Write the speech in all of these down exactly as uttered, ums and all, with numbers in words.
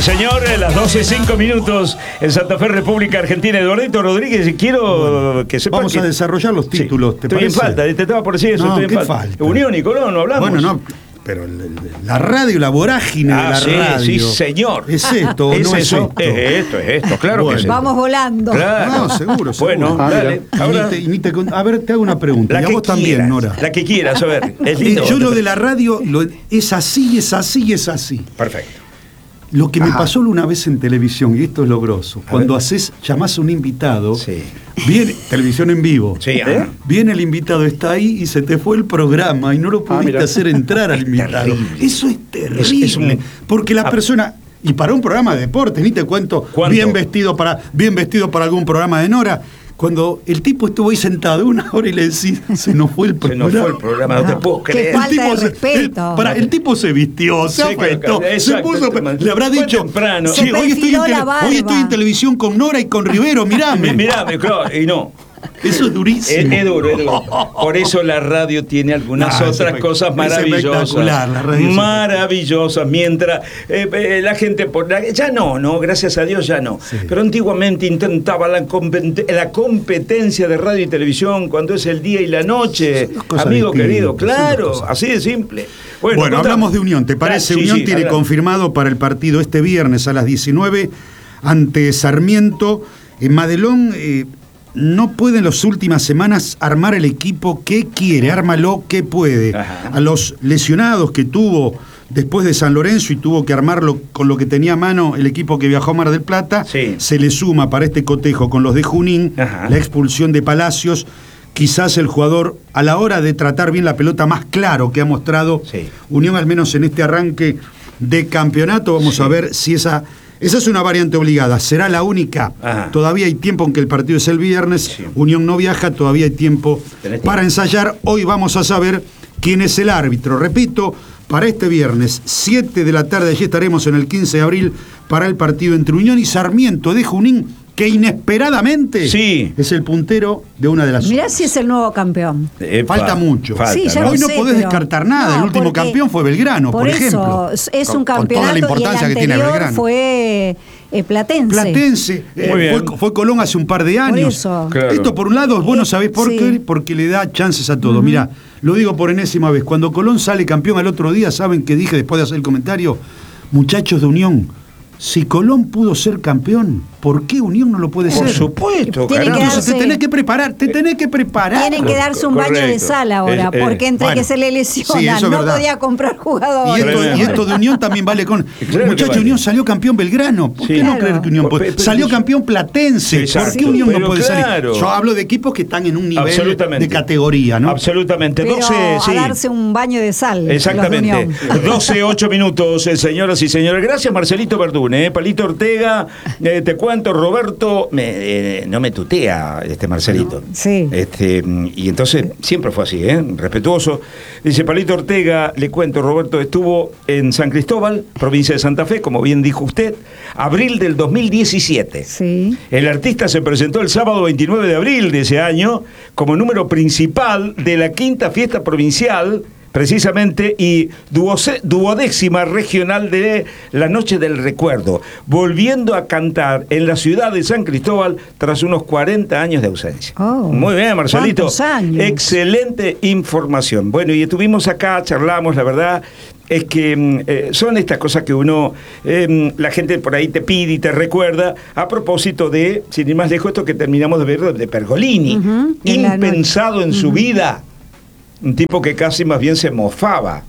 señor, las doce cinco minutos en Santa Fe, República Argentina. Eduardito Rodríguez, quiero bueno, que sepan vamos que... a desarrollar los títulos, sí, ¿te estoy parece? en falta, te estaba por decir eso, no, estoy en ¿qué falta. falta? Unión y Colón, no hablamos. Bueno, no, pero la radio, la vorágine ah, de la sí, radio. sí, señor. ¿Es esto o ¿Es no eso? es esto? Es esto, es esto, claro bueno. que sí. Vamos volando. Claro. No, seguro, seguro. Bueno, ah, dale. Ahora... Ni te, ni te, a ver, te hago una pregunta. La y a que vos quieras, también, Nora. La que quieras, a ver. Es lindo. Eh, yo lo de la radio lo, es así, es así, es así. Perfecto. Lo que Ajá. me pasó una vez en televisión, y esto es lo grosso, A cuando ver. haces, llamás a un invitado, Sí. viene, televisión en vivo, Sí, ¿eh? Viene el invitado, está ahí y se te fue el programa y no lo pudiste Ah, hacer entrar al invitado. Terrible. Eso es terrible. Es- es un- porque la Ah. persona, y para un programa de deporte, ni te cuento, ¿Cuánto? bien vestido para, bien vestido para algún programa de Nora. Cuando el tipo estuvo ahí sentado una hora y le decís, se nos fue el Se programa. nos fue el programa, no te puedo Qué creer. falta El tipo, de se, respeto. el, para, el tipo se vistió, se Sí, afeitó, claro, se exacto, puso, exacto. le habrá Fue dicho, temprano. sí, Se hoy, estoy en perfiló tele- la barba. hoy estoy en televisión con Nora y con Rivero, mirame. Mirá, claro, y no. Eso es durísimo. Es, es duro, es duro. Por eso la radio tiene algunas No, es otras espect- cosas es maravillosas. espectacular, la radio es maravillosas. Mientras eh, eh, la gente. Por, la- ya no, no, gracias a Dios ya no. Sí. Pero antiguamente intentaba la, compet- la competencia de radio y televisión cuando es el día y la noche. Son dos cosas Amigo distintas, querido, son dos claro, cosas. así de simple. Bueno, contame. hablamos de Unión, ¿te parece? Ah, sí, Unión sí, tiene adelante. confirmado para el partido este viernes a las diecinueve ante Sarmiento. En Madelón eh, no puede en las últimas semanas armar el equipo que quiere, ármalo que puede. Ajá. A los lesionados que tuvo después de San Lorenzo y tuvo que armarlo con lo que tenía a mano el equipo que viajó a Mar del Plata, Sí. se le suma para este cotejo con los de Junín Ajá. la expulsión de Palacios. Quizás el jugador, a la hora de tratar bien la pelota, más claro que ha mostrado Sí. Unión, al menos en este arranque de campeonato. Vamos Sí. a ver si esa, esa es una variante obligada. ¿Será la única? Ajá. Todavía hay tiempo, aunque el partido es el viernes. Sí. Unión no viaja, todavía hay tiempo Tenés para tiempo. ensayar. Hoy vamos a saber quién es el árbitro. Repito, para este viernes, siete de la tarde, allí estaremos en el quince de abril para el partido entre Unión y Sarmiento de Junín, que inesperadamente Sí. es el puntero de una de las Mirá zonas. si es el nuevo campeón. Epa, Falta mucho. falta, Sí, ya ¿no? lo Hoy no sé, podés pero- descartar nada. No, El último porque- campeón fue Belgrano, por, Por ejemplo. eso, es Con- un con campeonato toda la importancia y el que tiene anterior Belgrano. fue eh, Platense. Platense, eh, Muy bien. fue, fue Colón hace un par de años. eso. Claro. Esto por un lado, vos no sabés por Sí. qué, porque le da chances a todo. Mira, lo digo por enésima vez. Cuando Colón sale campeón al otro día, ¿saben qué dije después de hacer el comentario? Muchachos de Unión, si Colón pudo ser campeón, ¿por qué Unión no lo puede Por ser? supuesto, Tiene carajo. que Entonces te darse- tenés que preparar, te tenés que preparar. Tienen que darse un baño de Correcto. sal ahora, Es- eh, porque entre bueno. que se le Sí, lesiona, eso es no verdad. podía comprar Y jugadores. esto, Tremendo. y esto de Unión también vale con. Claro que Muchachos, vale. Unión salió campeón Belgrano. ¿Por Sí. qué no Claro. creer que Unión puede? Pe- pe- Salió pe- campeón Platense. Exacto. ¿Por qué Unión Pero no puede claro. salir? Yo hablo de equipos que están en un nivel Absolutamente. de categoría, ¿no? Absolutamente. Pero doce, a sí. darse un baño de sal. Exactamente. los de Unión. doce, ocho minutos, eh, señoras y señores. Gracias, Marcelito Verdún. Eh. Palito Ortega, eh, te cuento, Roberto, me, eh, no me tutea este Marcelito. Sí. Este, y entonces siempre fue así, ¿eh? Respetuoso. Dice Palito Ortega, le cuento, Roberto estuvo en San Cristóbal, provincia de Santa Fe, como bien dijo usted, abril del dos mil diecisiete. Sí. El artista se presentó el sábado veintinueve de abril de ese año como número principal de la quinta fiesta provincial, precisamente, y duoce- duodécima regional de la Noche del Recuerdo, volviendo a cantar en la ciudad de San Cristóbal tras unos cuarenta años de ausencia. Oh, Muy bien, Marcelito. ¿cuántos años? Excelente información. Bueno, y estuvimos acá, charlamos, la verdad es que mm, eh, son estas cosas que uno, eh, la gente por ahí te pide y te recuerda, a propósito de, sin ir más lejos, esto que terminamos de ver de Pergolini, Ujú, de la impensado noche. en su Ujú. vida, un tipo que casi más bien se mofaba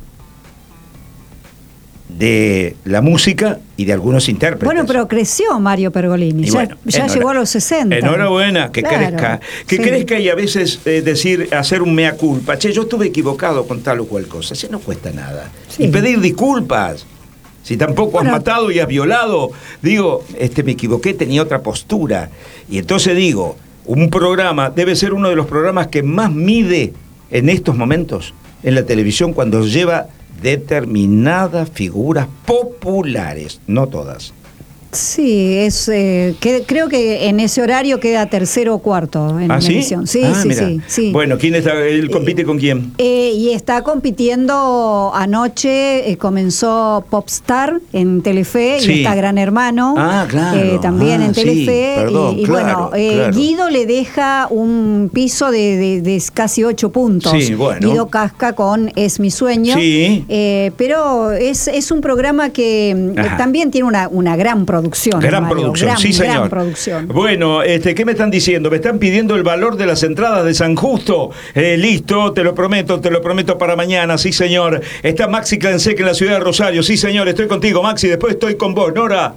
de la música y de algunos intérpretes. Bueno, pero creció Mario Pergolini. Y Ya, bueno, ya enhora- llegó a los sesenta. Enhorabuena, que Claro, crezca. Que sí. crezca y a veces eh, decir, hacer un mea culpa. Che, yo estuve equivocado con tal o cual cosa. Eso no cuesta nada. Sí. Y pedir disculpas. Si tampoco Bueno. has matado y has violado, digo, este me equivoqué, tenía otra postura. Y entonces digo, un programa debe ser uno de los programas que más mide en estos momentos en la televisión cuando lleva determinadas figuras populares, no todas, Sí, es eh, que, creo que en ese horario queda tercero o cuarto en ¿Ah, la sí? emisión. Sí, Ah, sí, mira. sí, sí. Bueno, ¿quién está? ¿Él compite con quién? Eh, y está compitiendo anoche, eh, comenzó Popstar en Telefe Sí. y está Gran Hermano. Ah, claro. eh, también Ah, en sí, Telefe. perdón, y y claro, bueno, eh, claro. Guido le deja un piso de, de- de casi ocho puntos. Sí, bueno. Guido Casca con Es mi sueño. Sí. Eh, pero es, es un programa que eh, Ajá. también tiene una, una gran producción. Gran Mario, producción, gran, sí señor. Gran producción. Bueno, este, ¿qué me están diciendo? Me están pidiendo el valor de las entradas de San Justo. Eh, listo, te lo prometo, te lo prometo para mañana, sí señor. Está Maxi Clansec en la ciudad de Rosario, sí señor, estoy contigo Maxi, después estoy con vos, Nora.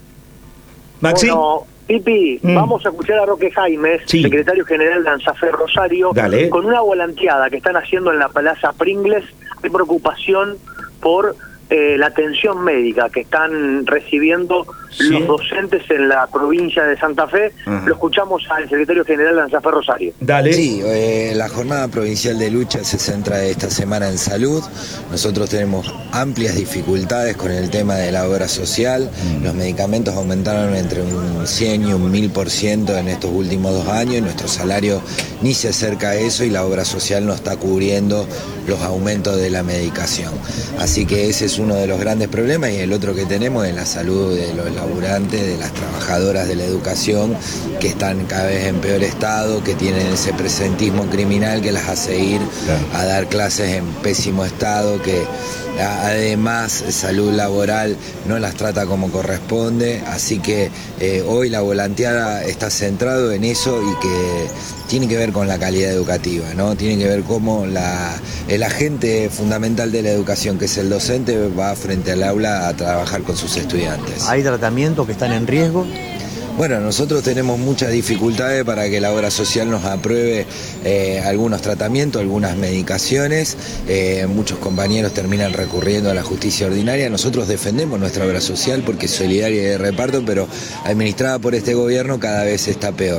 Maxi. Bueno, Pipi, Mm. vamos a escuchar a Roque Jaimes, Sí. secretario general de ANSAFE Rosario, Dale. con una volanteada que están haciendo en la Plaza Pringles de preocupación por eh, la atención médica que están recibiendo Sí. los docentes en la provincia de Santa Fe. Ajá. Lo escuchamos al secretario general de ANSAFE Rosario. Dale. Sí, eh, la jornada provincial de lucha se centra esta semana en salud. Nosotros tenemos amplias dificultades con el tema de la obra social. Los medicamentos aumentaron entre un cien y un mil por ciento en estos últimos dos años. Nuestro salario ni se acerca a eso y la obra social no está cubriendo los aumentos de la medicación. Así que ese es uno de los grandes problemas, y el otro que tenemos es la salud de los laburantes, de las trabajadoras de la educación, que están cada vez en peor estado, que tienen ese presentismo criminal que las hace ir Claro. a dar clases en pésimo estado, que a- además salud laboral no las trata como corresponde. Así que eh, hoy la volanteada está centrado en eso, y que tiene que ver con la calidad educativa, ¿no? Tiene que ver cómo la, el agente fundamental de la educación, que es el docente, va frente al aula a trabajar con sus estudiantes. ¿Hay tratamientos que están en riesgo? Bueno, nosotros tenemos muchas dificultades para que la obra social nos apruebe eh, algunos tratamientos, algunas medicaciones. Eh, muchos compañeros terminan recurriendo a la justicia ordinaria. Nosotros defendemos nuestra obra social porque es solidaria y de reparto, pero administrada por este gobierno cada vez está peor.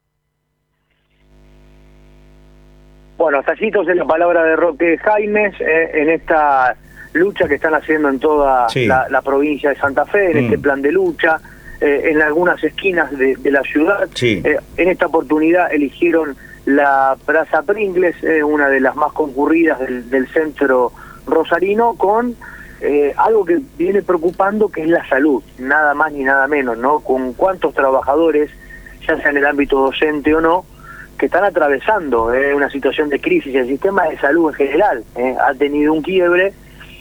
Bueno, hasta allí entonces la palabra de Roque Jaimes eh, en esta lucha que están haciendo en toda Sí. la, la provincia de Santa Fe, en Mm. este plan de lucha, eh, en algunas esquinas de, de la ciudad. Sí. Eh, en esta oportunidad eligieron la Plaza Pringles, eh, una de las más concurridas del, del centro rosarino, con eh, algo que viene preocupando, que es la salud, nada más ni nada menos, ¿no? Con cuántos trabajadores, ya sea en el ámbito docente o no, que están atravesando eh, una situación de crisis. El sistema de salud en general eh, ha tenido un quiebre,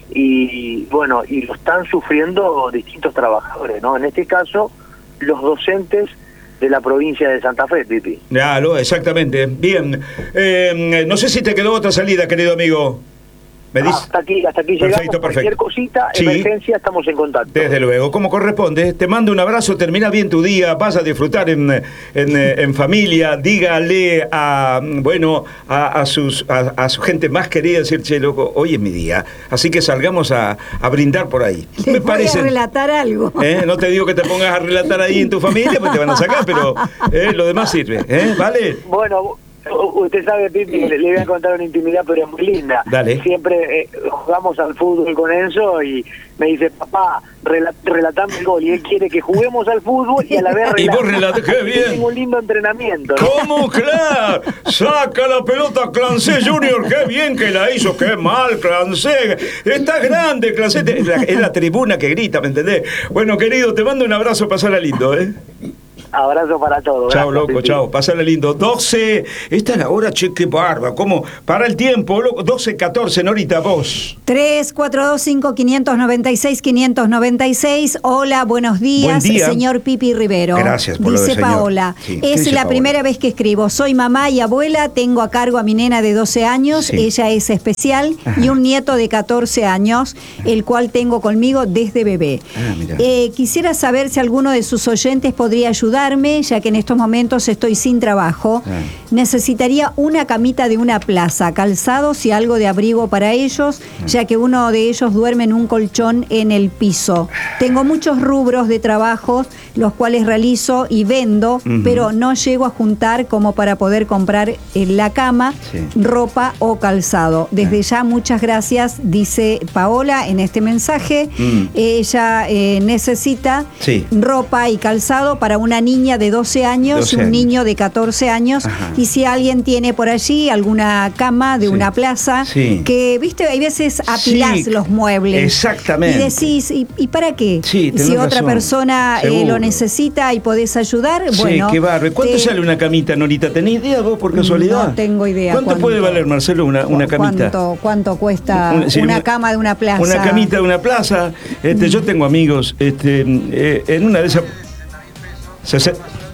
y bueno, y lo están sufriendo distintos trabajadores, ¿no? En este caso, los docentes de la provincia de Santa Fe, Pipi. Claro, exactamente. Bien. Eh, no sé si te quedó otra salida, querido amigo. ¿Me dices? Hasta aquí, hasta aquí Perfecto, llegamos. perfecto. Cualquier cosita, Sí. emergencia, estamos en contacto. Desde luego, como corresponde. Te mando un abrazo, termina bien tu día, vas a disfrutar en, en, en familia. Dígale a, bueno, a, a, sus, a, a su gente más querida, decir, che, loco, hoy es mi día. Así que salgamos a, a brindar por ahí. Les Me voy parece. a relatar algo. ¿Eh? No te digo que te pongas a relatar ahí en tu familia, pues te van a sacar, pero eh, lo demás sirve. ¿Eh? ¿Vale? Bueno, u- usted sabe, Pipi, le, le voy a contar una intimidad, pero es muy linda. Dale. Siempre eh, jugamos al fútbol con Enzo y me dice, papá, rela- relatame el gol. Y él quiere que juguemos al fútbol y a la vez Y vos relate. relatás, qué bien. Tengo un lindo entrenamiento, ¿no? ¿Cómo, claro? Saca la pelota Clancé Junior, qué bien que la hizo, qué mal Clancé. Está grande Clancé, es la, es la tribuna que grita, ¿me entendés? Bueno, querido, te mando un abrazo, pasala lindo, ¿eh? Abrazo para todos. Chao, Gracias, loco, Pipi. chao, pasala lindo. doce, esta es la hora, che, qué barba, ¿cómo? Para el tiempo, loco, doce catorce, Norita, vos. tres cuatro dos cinco, cinco nueve seis, cinco nueve seis. Hola, buenos días, Buen día. señor Pipi Rivero. Gracias por lo de Dice señor. Paola, Sí, ¿qué es dice la Paola? primera vez que escribo. Soy mamá y abuela, tengo a cargo a mi nena de doce años, Sí. ella es especial, y un nieto de catorce años, el cual tengo conmigo desde bebé. Ah, mira. Eh, quisiera saber si alguno de sus oyentes podría ayudar ayudarme, ya que en estos momentos estoy sin trabajo. Ah. Necesitaría una camita de una plaza, calzados y algo de abrigo para ellos, Ah. ya que uno de ellos duerme en un colchón en el piso. Tengo muchos rubros de trabajo, los cuales realizo y vendo, Ujú. pero no llego a juntar como para poder comprar eh, la cama, Sí. ropa o calzado. Desde ya, muchas gracias, dice Paola en este mensaje. Mm. Ella eh, necesita Sí. ropa y calzado para una niña de doce años doce y un años. niño de catorce años. Ajá. Y si alguien tiene por allí alguna cama de Sí. una plaza, Sí. que, viste, hay veces apilás Sí, los muebles. exactamente. Y decís, ¿y, y para qué? Sí, tenés si otra razón, persona eh, lo seguro. necesita y podés ayudar, Sí, bueno. qué bárbaro. ¿Cuánto te- sale una camita, Norita? ¿Tenés idea vos por casualidad? No tengo idea. ¿Cuánto, puede valer, Marcelo, una, una camita? ¿Cuánto, cuánto cuesta Un- sí, una, cama de una plaza? Una camita de una plaza. Este, Yo tengo amigos este, eh, en una de esas. sese-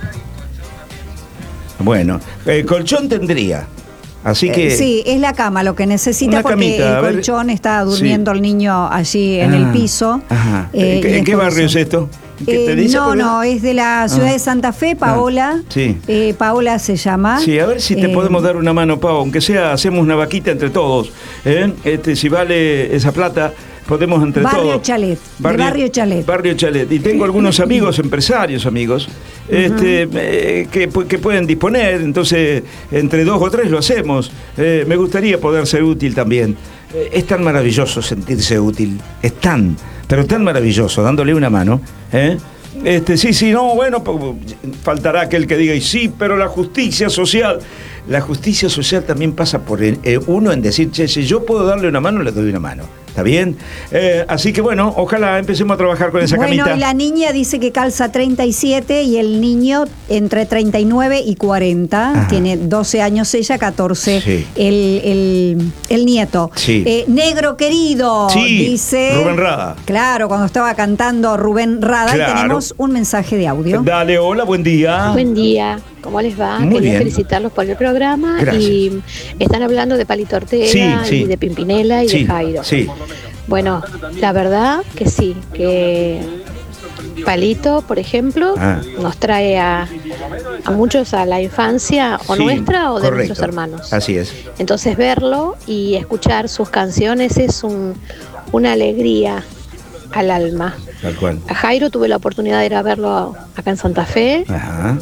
Bueno, el colchón tendría. Así que. Eh, sí, es la cama lo que necesita Una porque camita, a el ver. colchón está durmiendo Sí. el niño allí en Ah, el piso. Ajá. eh, ¿En qué- y ¿En qué por barrio eso. es esto? ¿Qué Eh, te dice, no, Paola? no, es de la ciudad Ah. de Santa Fe, Paola. Ah, sí. Eh, Paola se llama. Sí, a ver si te Eh, podemos dar una mano, Pau, aunque sea, hacemos una vaquita entre todos. ¿eh? Este, si vale esa plata, podemos entre Barrio todos. Chalet, de Barrio Chalet. Barrio Chalet. Y tengo algunos amigos, empresarios amigos, este, eh, que, pu- que pueden disponer, entonces entre dos o tres lo hacemos. Eh, me gustaría poder ser útil también. Eh, es tan maravilloso sentirse útil, es tan, pero tan maravilloso, dándole una mano. ¿eh? Este, sí, sí, no, bueno, po- faltará aquel que diga, y sí, pero la justicia social. La justicia social también pasa por el- eh, uno en decir, che, si yo puedo darle una mano, le doy una mano. ¿Está bien? Eh, así que bueno, ojalá empecemos a trabajar con esa Bueno, camita. y la niña dice que calza treinta y siete y el niño entre treinta y nueve y cuarenta. Ajá. Tiene doce años ella, catorce Sí. el, el, el nieto. Sí. Eh, negro querido, Sí, dice. Rubén Rada. Claro, cuando estaba cantando Rubén Rada, y Claro. tenemos un mensaje de audio. Dale, hola, buen día. Buen día, ¿cómo les va? Muy Quería bien. felicitarlos por el programa. Gracias. Y están hablando de Palito Ortega Sí, sí. y de Pimpinela y Sí, de Jairo. sí. Bueno, la verdad que sí, que Palito, por ejemplo, Ah. nos trae a, a muchos a la infancia o Sí, nuestra o de correcto. nuestros hermanos. Así es. Entonces verlo y escuchar sus canciones es un, una alegría al alma. Tal cual. A Jairo tuve la oportunidad de ir a verlo acá en Santa Fe. Ajá.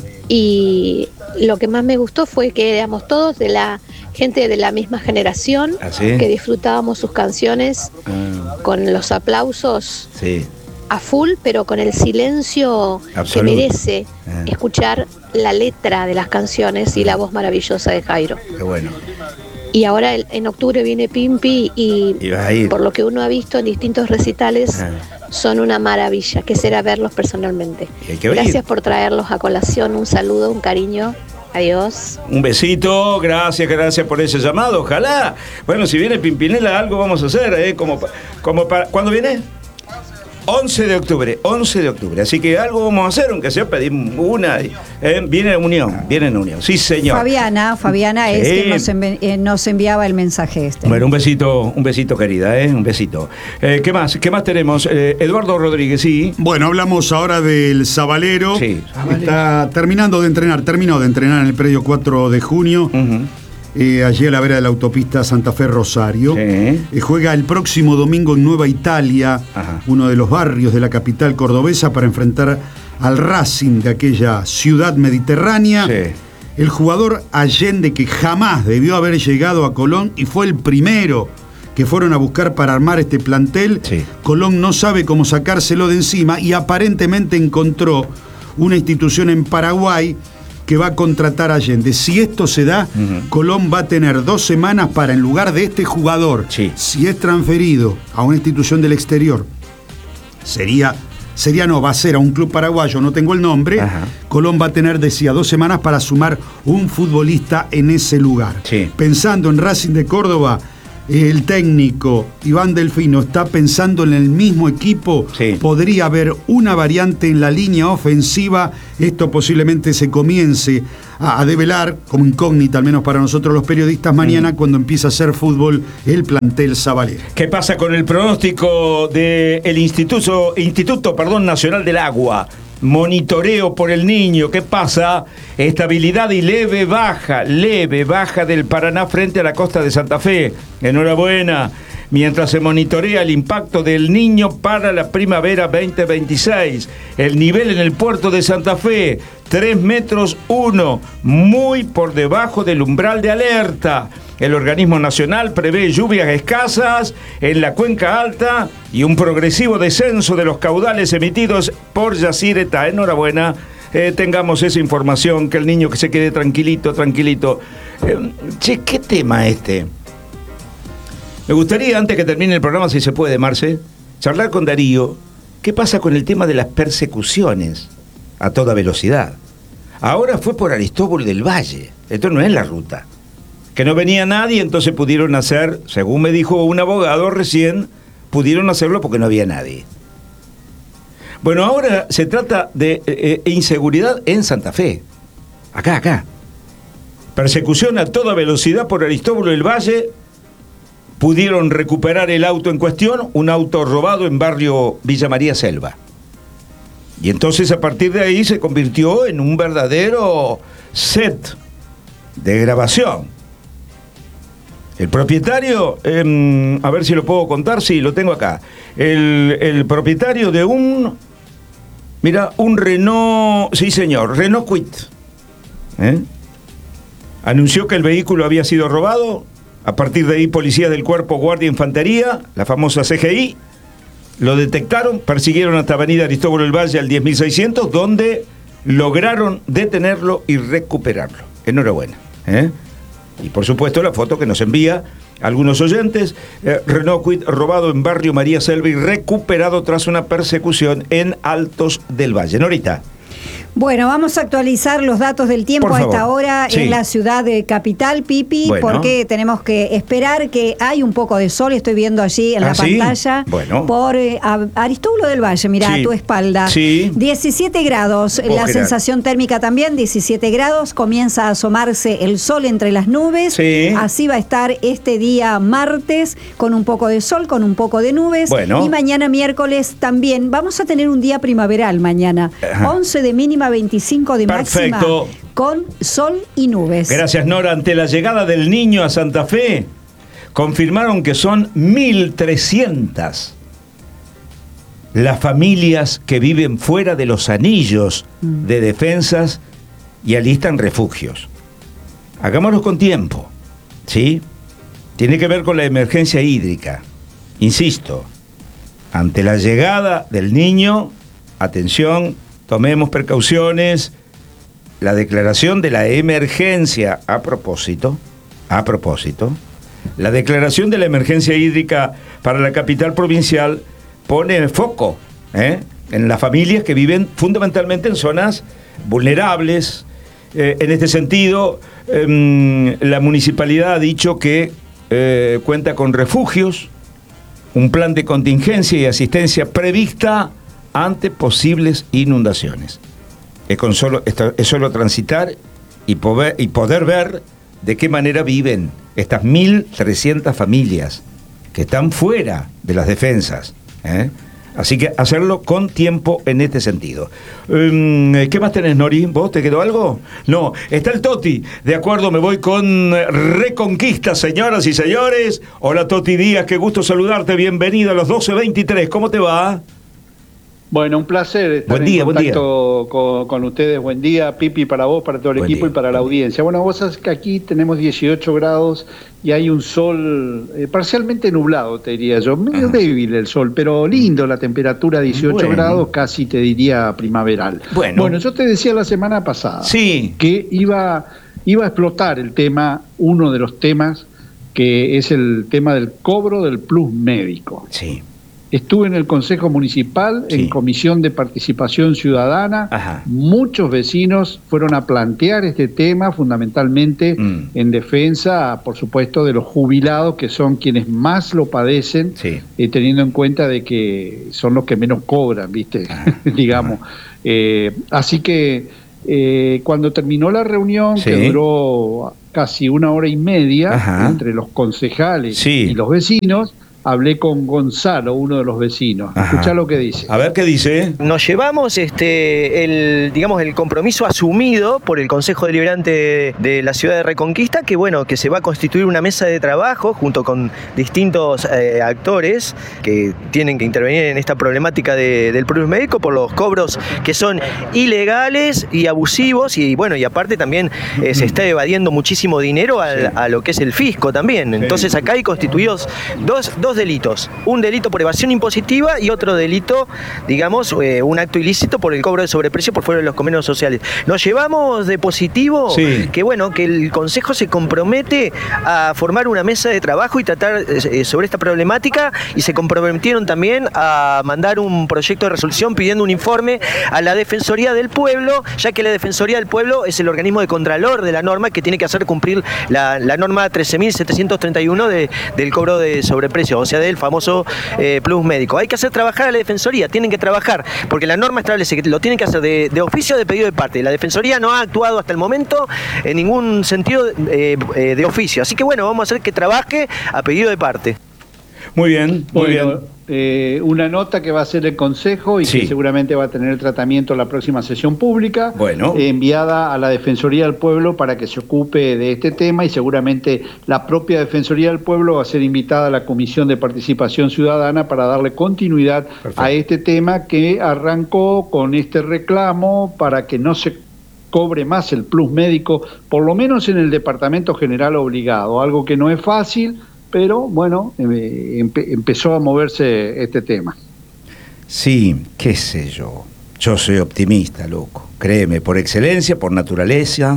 Y lo que más me gustó fue que éramos todos de la gente de la misma generación, ¿Ah, sí? que disfrutábamos sus canciones Ah, con los aplausos sí. a full, pero con el silencio Absoluto. que merece Ah. escuchar la letra de las canciones y la voz maravillosa de Jairo. Qué bueno. Y ahora el- en octubre viene Pimpi y Y vas a ir. por lo que uno ha visto en distintos recitales, Ah. son una maravilla, que será verlos personalmente. Y hay que oír. Gracias por traerlos a colación, un saludo, un cariño, adiós. Un besito, gracias, gracias por ese llamado, ojalá. Bueno, si viene Pimpinela, algo vamos a hacer, ¿eh? Como, pa- como para, ¿cuándo viene? once de octubre, once de octubre. Así que algo vamos a hacer, aunque sea pedir una. ¿eh? Viene en unión, viene en unión. Sí, señor. Fabiana, Fabiana es Sí. quien nos, envi- eh, nos enviaba el mensaje este. Bueno, un besito, un besito, querida, ¿eh? Un besito. Eh, ¿Qué más? ¿Qué más tenemos? Eh, Eduardo Rodríguez, sí. Bueno, hablamos ahora del Zabalero. Sí. Está terminando de entrenar, terminó de entrenar en el predio cuatro de junio. Ujú. Eh, allí a la vera de la autopista Santa Fe-Rosario. Sí. Eh, juega el próximo domingo en Nueva Italia, Ajá. uno de los barrios de la capital cordobesa, para enfrentar al Racing de aquella ciudad mediterránea. Sí. El jugador Allende, que jamás debió haber llegado a Colón y fue el primero que fueron a buscar para armar este plantel. Sí. Colón no sabe cómo sacárselo de encima y aparentemente encontró una institución en Paraguay que va a contratar a Allende. Si esto se da, Ujú. Colón va a tener dos semanas para, en lugar de este jugador, Sí. si es transferido a una institución del exterior, sería, sería no, va a ser a un club paraguayo, no tengo el nombre, Ajá. Colón va a tener, decía, dos semanas para sumar un futbolista en ese lugar. Sí. Pensando en Racing de Córdoba, el técnico Iván Delfino está pensando en el mismo equipo. Sí. Podría haber una variante en la línea ofensiva. Esto posiblemente se comience a, a develar como incógnita, al menos para nosotros los periodistas, mañana cuando empieza a hacer fútbol el plantel Zabalero. ¿Qué pasa con el pronóstico del Instituto, Instituto perdón, Nacional del Agua? monitoreo por el niño. ¿Qué pasa? Estabilidad y leve baja, leve baja del Paraná frente a la costa de Santa Fe. Enhorabuena. Mientras se monitorea el impacto del niño para la primavera veinte veintiséis. El nivel en el puerto de Santa Fe, tres metros uno, muy por debajo del umbral de alerta. El organismo nacional prevé lluvias escasas en la cuenca alta y un progresivo descenso de los caudales emitidos por Yacyretá. Enhorabuena, eh, tengamos esa información, que el niño que se quede tranquilito, tranquilito. Eh, che, ¿qué tema este? Me gustaría, antes que termine el programa, si se puede, Marce, charlar con Darío, ¿qué pasa con el tema de las persecuciones a toda velocidad? Ahora fue por Aristóbulo del Valle, esto no es la ruta. Que no venía nadie, entonces pudieron hacer, según me dijo un abogado recién, pudieron hacerlo porque no había nadie. Bueno, ahora se trata de eh, inseguridad en Santa Fe. Acá, acá. Persecución a toda velocidad por Aristóbulo del Valle. Pudieron recuperar el auto en cuestión, un auto robado en barrio Villa María Selva. Y entonces a partir de ahí se convirtió en un verdadero set de grabación. El propietario, eh, a ver si lo puedo contar, sí, lo tengo acá. El, el propietario de un, mira, un Renault, sí señor, Renault Kwid, ¿eh? Anunció que el vehículo había sido robado. A partir de ahí, policías del Cuerpo Guardia Infantería, la famosa C G I, lo detectaron, persiguieron hasta Avenida Aristóbulo del Valle al diez mil seiscientos, donde lograron detenerlo y recuperarlo. Enhorabuena, ¿eh? Y por supuesto la foto que nos envía algunos oyentes, eh, Renault Kwid robado en barrio María Selva y recuperado tras una persecución en Altos del Valle. Norita. Bueno, vamos a actualizar los datos del tiempo a esta hora sí. en la ciudad de Capital, Pipi, bueno. porque tenemos que esperar que hay un poco de sol, estoy viendo allí en ¿Ah, la sí? pantalla, bueno. por eh, Aristóbulo del Valle, mirá, sí. a tu espalda. Sí. diecisiete grados, Vos, la Gerard. sensación térmica también, diecisiete grados, comienza a asomarse el sol entre las nubes, sí. así va a estar este día martes, con un poco de sol, con un poco de nubes, bueno. y mañana miércoles también, vamos a tener un día primaveral mañana, Ajá. once de mínima, veinticinco de Perfecto. máxima, con sol y nubes. Gracias, Nora. Ante la llegada del niño a Santa Fe, confirmaron que son mil trescientas las familias que viven fuera de los anillos mm. de defensas y alistan refugios. Hagámoslo con tiempo, ¿sí? Tiene que ver con la emergencia hídrica. Insisto, ante la llegada del niño, atención, tomemos precauciones. La declaración de la emergencia, a propósito, a propósito, la declaración de la emergencia hídrica para la capital provincial pone foco ¿eh? en las familias que viven fundamentalmente en zonas vulnerables. Eh, en este sentido, eh, la municipalidad ha dicho que eh, cuenta con refugios, un plan de contingencia y asistencia prevista ante posibles inundaciones. Es, con solo, es solo transitar y poder, y poder ver de qué manera viven estas mil trescientas familias que están fuera de las defensas. ¿eh? Así que hacerlo con tiempo en este sentido. Um, ¿Qué más tenés, Nori? ¿Vos te quedó algo? No, está el Toti. De acuerdo, me voy con Reconquista, señoras y señores. Hola, Toti Díaz, qué gusto saludarte. Bienvenido a los doce veintitrés. ¿Cómo te va? Bueno, un placer estar buen día, en contacto con, con ustedes. Buen día, Pipi, para vos, para todo el buen equipo día, y para la audiencia. Bueno, vos sabés que aquí tenemos dieciocho grados y hay un sol eh, parcialmente nublado, te diría yo. Medio Ajá. débil el sol, pero lindo la temperatura, dieciocho bueno. grados, casi te diría primaveral. Bueno. bueno, yo te decía la semana pasada sí. que iba, iba a explotar el tema, uno de los temas, que es el tema del cobro del plus médico. Sí. Estuve en el Consejo Municipal, sí. en Comisión de Participación Ciudadana. Ajá. Muchos vecinos fueron a plantear este tema, fundamentalmente mm. en defensa, por supuesto, de los jubilados, que son quienes más lo padecen, sí. eh, teniendo en cuenta de que son los que menos cobran, ¿viste? digamos. Eh, así que eh, cuando terminó la reunión, sí. que duró casi una hora y media, Ajá. entre los concejales sí. y los vecinos, hablé con Gonzalo, uno de los vecinos. Escuchá lo que dice. A ver qué dice. Nos llevamos este el digamos el compromiso asumido por el Consejo Deliberante de, de la ciudad de Reconquista, que bueno, que se va a constituir una mesa de trabajo junto con distintos eh, actores que tienen que intervenir en esta problemática de, del plus médico por los cobros que son ilegales y abusivos, y bueno, y aparte también eh, se está evadiendo muchísimo dinero a, sí. a lo que es el fisco también. Entonces acá hay constituidos dos, dos delitos, un delito por evasión impositiva y otro delito, digamos, eh, un acto ilícito por el cobro de sobreprecio por fuera de los convenios sociales. Nos llevamos de positivo sí. que bueno, que el Consejo se compromete a formar una mesa de trabajo y tratar eh, sobre esta problemática, y se comprometieron también a mandar un proyecto de resolución pidiendo un informe a la Defensoría del Pueblo, ya que la Defensoría del Pueblo es el organismo de contralor de la norma que tiene que hacer cumplir la, la norma trece mil setecientos treinta y uno de, del cobro de sobreprecio, o sea, del famoso eh, plus médico. Hay que hacer trabajar a la Defensoría, tienen que trabajar, porque la norma establece que lo tienen que hacer de, de oficio o de pedido de parte. La Defensoría no ha actuado hasta el momento en ningún sentido eh, eh, de oficio, así que bueno, vamos a hacer que trabaje a pedido de parte. Muy bien, muy bueno, bien. Eh, una nota que va a hacer el Consejo y sí. que seguramente va a tener tratamiento en la próxima sesión pública, bueno. eh, enviada a la Defensoría del Pueblo para que se ocupe de este tema, y seguramente la propia Defensoría del Pueblo va a ser invitada a la Comisión de Participación Ciudadana para darle continuidad Perfecto. a este tema que arrancó con este reclamo para que no se cobre más el plus médico, por lo menos en el Departamento General Obligado, algo que no es fácil, pero bueno, eh, empe empezó a moverse este tema. Sí, qué sé yo. Yo soy optimista, loco. Créeme, por excelencia, por naturaleza.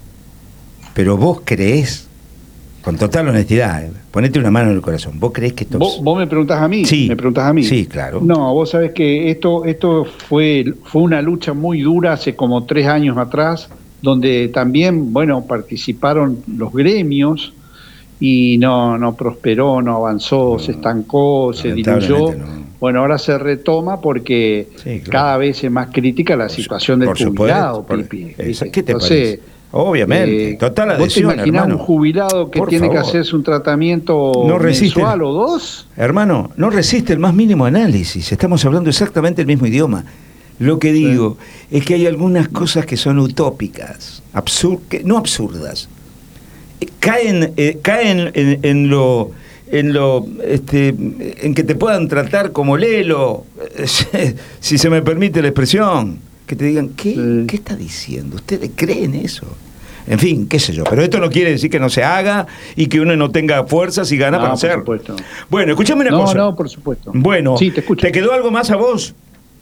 Pero vos creés, con total honestidad, eh, ponete una mano en el corazón, ¿vos creés que esto... ¿Vos, vos me preguntás a mí? Sí. ¿Me preguntás a mí? Sí, claro. No, vos sabés que esto, esto fue, fue una lucha muy dura hace como tres años atrás, donde también, bueno, participaron los gremios, y no, no prosperó, no avanzó, no, se estancó, se diluyó. No. Bueno, ahora se retoma porque sí, claro. cada vez es más crítica la situación del jubilado, Pipi. ¿Qué te parece? Obviamente, eh, total adhesión, ¿vos te imaginás hermano? Un jubilado que Por tiene favor. que hacerse un tratamiento no mensual o dos? Hermano, no resiste el más mínimo análisis. Estamos hablando exactamente el mismo idioma. Lo que digo sí. es que hay algunas cosas que son utópicas, absur que, no absurdas. Caen, eh, caen en, en lo, en lo, este, en que te puedan tratar como lelo, si se me permite la expresión, que te digan, ¿qué, sí. ¿qué está diciendo? ¿Ustedes creen eso? En fin, qué sé yo, pero esto no quiere decir que no se haga y que uno no tenga fuerzas y ganas no, para hacerlo. Por supuesto. Bueno, escúchame una no, cosa. No, no, por supuesto. Bueno, sí, te escucho. ¿Te quedó algo más a vos?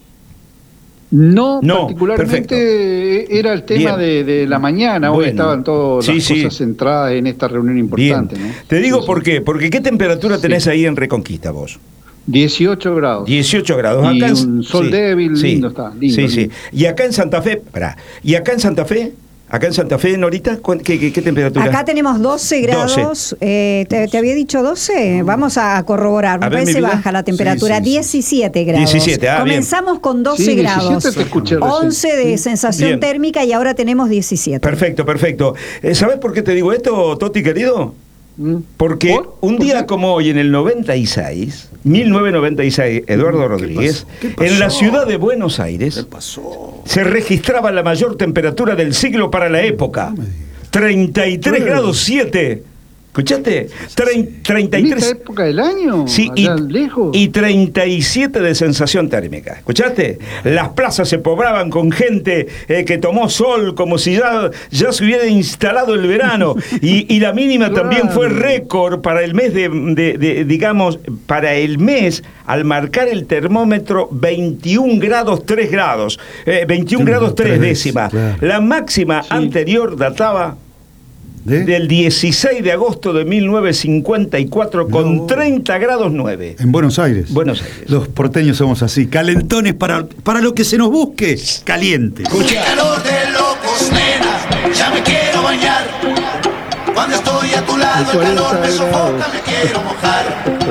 No, no, particularmente perfecto. Era el tema de, de la mañana, bueno, hoy estaban todas sí, las sí. cosas centradas en esta reunión importante. ¿no? Te digo sí, por sí. qué, porque ¿qué temperatura sí. tenés ahí en Reconquista vos? dieciocho grados. dieciocho grados. Y acá en, un sol sí, débil, sí, lindo está. Lindo, sí, lindo. sí. Y acá en Santa Fe, pará, y acá en Santa Fe... Acá en Santa Fe, Norita, ¿qué, qué, qué temperatura? Acá tenemos doce grados. doce. Eh, te, ¿Te había dicho doce? Vamos a corroborar. Me a parece ver, baja la temperatura. Sí, sí, diecisiete grados. diecisiete, ah, Comenzamos bien. con doce sí, grados. Te escuché once de sensación bien. térmica y ahora tenemos diecisiete. Perfecto, perfecto. Eh, ¿Sabes por qué te digo esto, Toti, querido? Porque ¿Por? un ¿Por día qué? como hoy, en el noventa y seis, mil novecientos noventa y seis, Eduardo Rodríguez, ¿Qué pasó? ¿Qué pasó? en la ciudad de Buenos Aires, ¿Qué pasó? se registraba la mayor temperatura del siglo para la época, treinta y tres grados siete. ¿Escuchaste? treinta y tres. ¿En esta época del año? Sí, y, lejos. y treinta y siete de sensación térmica. ¿Escuchaste? Las plazas se poblaban con gente eh, que tomó sol como si ya, ya se hubiera instalado el verano. Y, y la mínima claro. también fue récord para el mes de, de, de, digamos, para el mes, al marcar el termómetro veintiún grados tres grados. Eh, veintiún sí, grados tres décimas. Claro. La máxima sí. anterior databa ¿De? del dieciséis de agosto de mil novecientos cincuenta y cuatro no. con treinta grados nueve. En Buenos Aires. Buenos Aires. Los porteños somos así, calentones para, para lo que se nos busque, caliente. ¡Qué calor de locos, nena! Ya me quiero bañar. Cuando estoy a tu lado, el calor me sofoca, me quiero mojar.